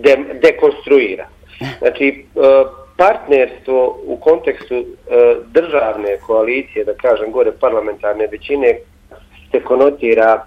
dekonstruira. Znači, partnerstvo u kontekstu državne koalicije, da kažem gore parlamentarne većine, se konotira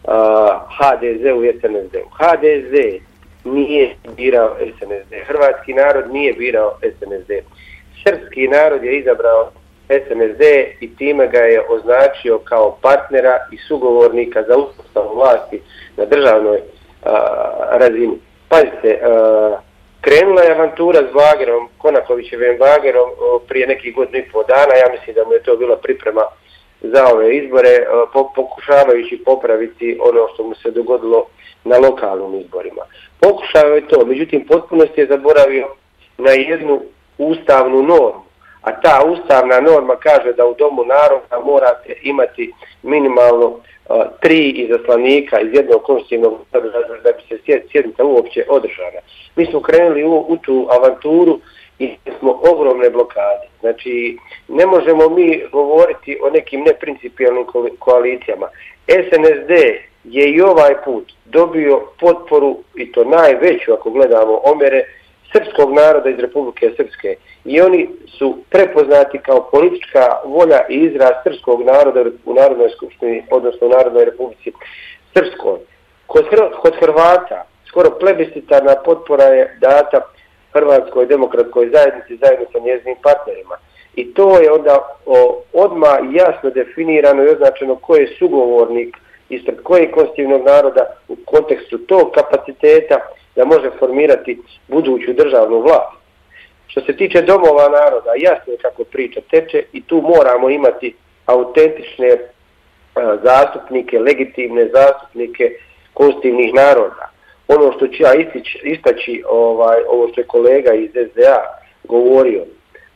HDZ-u i SNSD-u. HDZ nije birao SNSD, hrvatski narod nije birao SNSD. Srpski narod je izabrao SNSD i time ga je označio kao partnera i sugovornika za uspostavu vlasti na državnoj razini. Pazite, krenula je avantura s Vagerom, Konakovićevim Vagerom prije nekih godinu i pol dana. Ja mislim da mu je to bila priprema za ove izbore, pokušavajući popraviti ono što mu se dogodilo na lokalnim izborima. Pokušao je to, međutim potpunosti je zaboravio na jednu ustavnu normu. A ta ustavna norma kaže da u Domu naroda morate imati minimalno 3 izaslanika iz jednog konstitutivnog da bi se sjednica uopće održana. Mi smo krenuli u tu avanturu i smo ogromne blokade. Znači, ne možemo mi govoriti o nekim neprincipijalnim koalicijama. SNSD je i ovaj put dobio potporu, i to najveću ako gledamo omjere, srpskog naroda iz Republike Srpske. I oni su prepoznati kao politička volja i izraz srpskog naroda u Narodnoj skupštini, odnosno u Narodnoj Republici Srpskoj. Kod Hrvata skoro plebiscitarna potpora je data Hrvatskoj demokratskoj zajednici zajedno sa njezinim partnerima. I to je onda odmah jasno definirano i označeno ko je sugovornik ispred kojeg konstitutivnog naroda u kontekstu tog kapaciteta da može formirati buduću državnu vlast. Što se tiče domova naroda, jasno je kako priča teče i tu moramo imati autentične zastupnike, legitimne zastupnike konstitutivnih naroda. Ono što ću ja istaći, ovo što je kolega iz SDA govorio,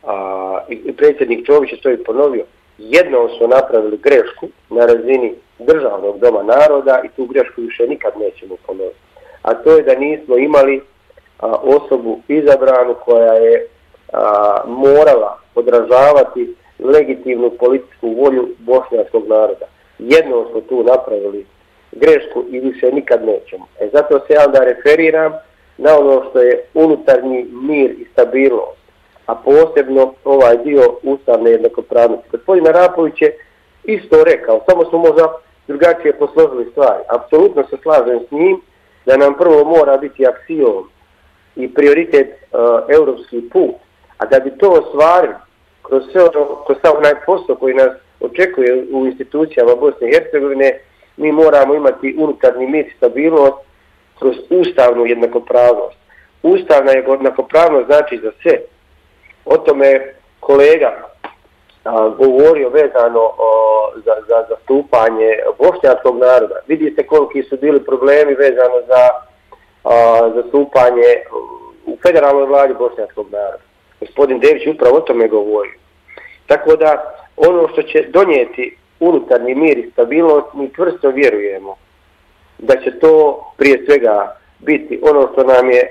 i predsjednik Čović je to i ponovio, jednom smo napravili grešku na razini državnog doma naroda i tu grešku više nikad nećemo ponoviti. A to je da nismo imali osobu izabranu koja je morala odražavati legitimnu političku volju bošnjačkog naroda. Jednom smo tu napravili grešku i više nikad nećemo. Zato se ja onda referiram na ono što je unutarnji mir i stabilnost, a posebno ovaj dio ustavne jednakopravnosti. Gospodin Arapović je isto rekao, samo smo možda drugačije posložili stvari. Apsolutno se slažem s njim da nam prvo mora biti aksiom i prioritet europski put, a da bi to ostvarili kroz onaj posao koji nas očekuje u institucijama Bosne i Hercegovine, mi moramo imati unutarnji mir i stabilnost kroz ustavnu jednakopravnost. Ustavna jednakopravnost znači za sve. O tome kolega govorio vezano za zastupanje bošnjačkog naroda. Vidite koliki su bili problemi vezano za zastupanje u federalnoj vladi bošnjačkog naroda. Gospodin Dević upravo o tome govori. Tako da ono što će donijeti unutarnji mir i stabilnost, mi čvrsto vjerujemo da će to prije svega biti ono što nam je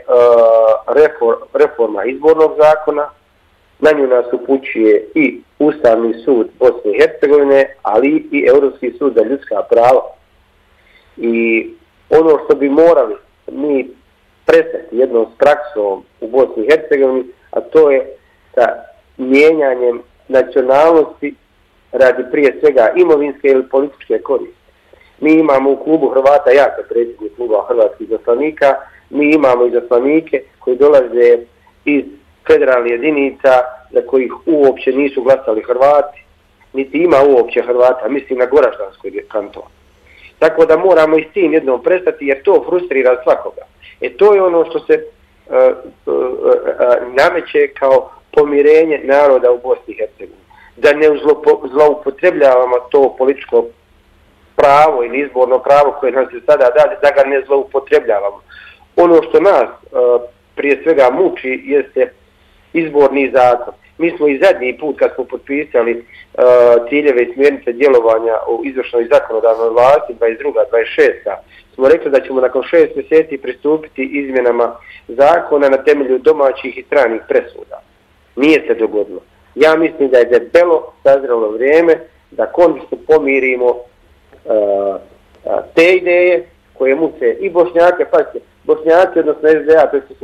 reforma izbornog zakona. Na nju nas upućuje i Ustavni sud Bosne i Hercegovine, ali i Europski sud za ljudska prava. I ono što bi morali mi prestati jednom s praksom u Bosni i Hercegovini, a to je sa mijenjanjem nacionalnosti radi prije svega imovinske ili političke koriste. Mi imamo u klubu Hrvata, ja sam predsjednik kluba hrvatskih izaslanika, mi imamo izaslanike koji dolaze iz federalnih jedinica za kojih uopće nisu glasali Hrvati, niti ima uopće Hrvata, mislim na Goraždanskoj kantonu. Tako da moramo i s tim jednom prestati jer to frustrira svakoga. To je ono što se nameće kao pomirenje naroda u Bosni i Hercegovini. Da ne zloupotrebljavamo to političko pravo ili izborno pravo koje nam se sada da ga ne zloupotrebljavamo. Ono što nas prije svega muči jeste izborni zakon. Mi smo i zadnji put kad smo potpisali ciljeve i smjernice djelovanja u izvršnoj i zakonodavnoj vlasti 22. 26. smo rekli da ćemo nakon 6 mjeseci pristupiti izmjenama zakona na temelju domaćih i stranih presuda. Nije se dogodilo. Ja mislim da je debelo sazrelo vrijeme da konačno pomirimo te ideje koje muče i Bošnjake, pazite, Bošnjaci odnosno SDA, to su